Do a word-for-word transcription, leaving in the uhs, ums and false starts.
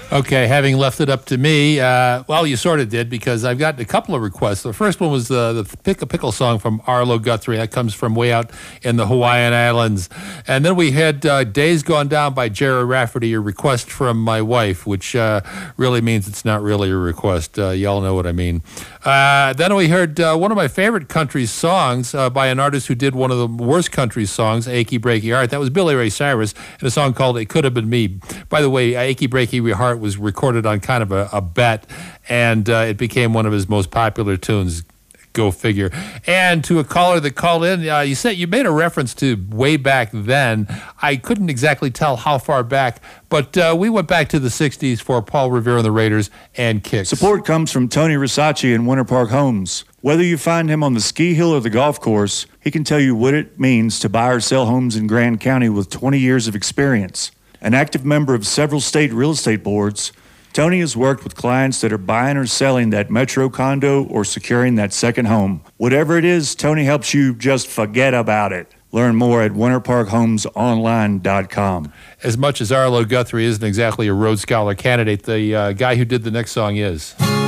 Okay, having left it up to me, uh, well, you sort of did because I've gotten a couple of requests. The first one was the, the Pick a Pickle song from Arlo Guthrie. That comes from way out in the Hawaiian Islands. And then we had uh, Days Gone Down by Jerry Rafferty, a request from my wife, which uh, really means it's not really a request. Uh, y'all know what I mean. Uh, then we heard uh, one of my favorite country songs uh, by an artist who did one of the worst country songs, Achy Breaky Heart. That was Billy Ray Cyrus, and a song called It Could Have Been Me. By the way, Achy Breaky Heart was recorded on kind of a, a bet, and uh, it became one of his most popular tunes. Go figure. And to a caller that called in, uh, you said you made a reference to way back then. I couldn't exactly tell how far back, but uh, we went back to the sixties for Paul Revere and the Raiders and Kicks. Support comes from Tony Risacci in Winter Park Homes. Whether you find him on the ski hill or the golf course, he can tell you what it means to buy or sell homes in Grand County with twenty years of experience. An active member of several state real estate boards, Tony has worked with clients that are buying or selling that metro condo or securing that second home. Whatever it is, Tony helps you just forget about it. Learn more at winter park homes online dot com. As much as Arlo Guthrie isn't exactly a Rhodes Scholar candidate, the uh, guy who did the next song is.